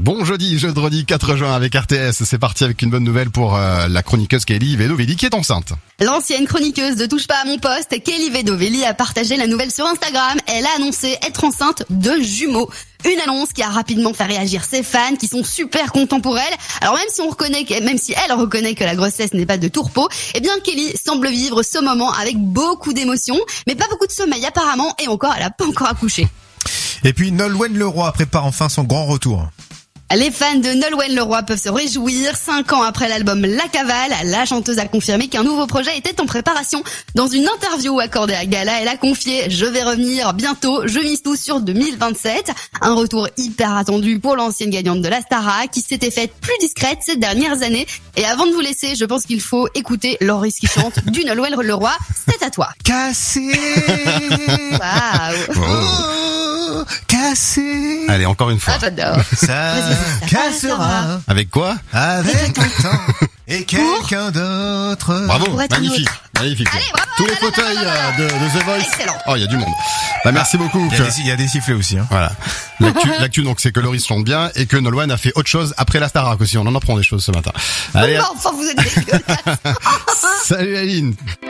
Bon jeudi 4 juin avec RTS. C'est parti avec une bonne nouvelle pour la chroniqueuse Kelly Vedovelli qui est enceinte. L'ancienne chroniqueuse de Touche pas à mon poste, Kelly Vedovelli, a partagé la nouvelle sur Instagram. Elle a annoncé être enceinte de jumeaux. Une annonce qui a rapidement fait réagir ses fans qui sont super contents pour elle. Alors même si elle reconnaît que la grossesse n'est pas de tout repos, eh bien Kelly semble vivre ce moment avec beaucoup d'émotions, mais pas beaucoup de sommeil apparemment, et encore elle a pas encore accouché. Et puis Nolwenn Leroy prépare enfin son grand retour. Les fans de Nolwenn Leroy peuvent se réjouir. 5 ans après l'album La Cavale, la chanteuse a confirmé qu'un nouveau projet était en préparation. Dans une interview accordée à Gala, elle a confié « Je vais revenir bientôt, je mise tout sur 2027 ». Un retour hyper attendu pour l'ancienne gagnante de la Starac qui s'était faite plus discrète ces dernières années. Et avant de vous laisser, je pense qu'il faut écouter Loris qui chante du Nolwenn Leroy. C'est à toi. Cassé. Waouh. Oh, cassé. Allez, encore une fois. Ah, j'adore. Ça cassera. Avec quoi? Avec le temps et quelqu'un d'autre. Bravo, Pour être magnifique. Magnifique. Allez, bravo. Tous les fauteuils de The Voice. Excellent. Oh, il y a du monde. Bah, merci beaucoup. Il y a des sifflets aussi. Hein. Voilà. L'actu, donc, c'est que Loris chante bien et que Nolwenn a fait autre chose après la Starac aussi. On en apprend des choses ce matin. Allez. Enfin, vous êtes dégueulasse. Salut Aline.